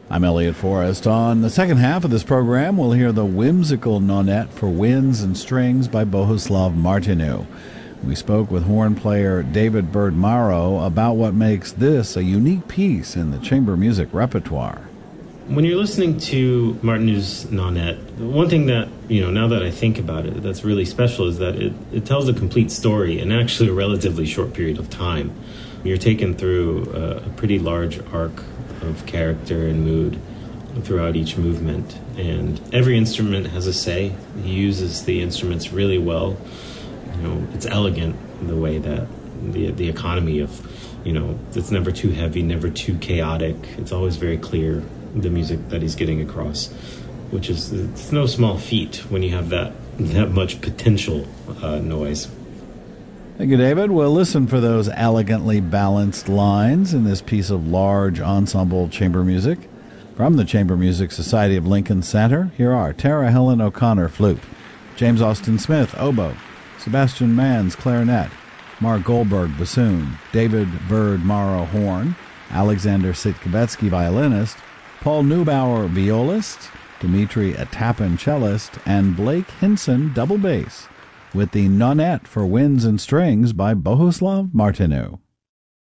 I'm Elliot Forrest. On the second half of this program, we'll hear the whimsical Nonette for Winds and Strings by Bohuslav Martinu. We spoke with horn player David Bird-Morrow about what makes this a unique piece in the chamber music repertoire. When you're listening to Martinu's Nonette, one thing that, now that I think about it, that's really special is that it tells a complete story in actually a relatively short period of time. You're taken through a pretty large arc of character and mood throughout each movement, and every instrument has a say. He uses the instruments really well. It's elegant the way that the economy of, it's never too heavy, never too chaotic. It's always very clear, the music that he's getting across, which is, it's no small feat when you have that much potential noise. Thank you, David. We'll listen for those elegantly balanced lines in this piece of large ensemble chamber music. From the Chamber Music Society of Lincoln Center, here are Tara Helen O'Connor, flute, James Austin Smith, oboe, Sebastian Manns, clarinet, Mark Goldberg, bassoon, David Bird-Morrow, horn, Alexander Sitkevetsky, violinist, Paul Neubauer, violist, Dmitry Atapin, cellist, and Blake Hinson, double bass, with the Nonette for Winds and Strings by Bohuslav Martinu.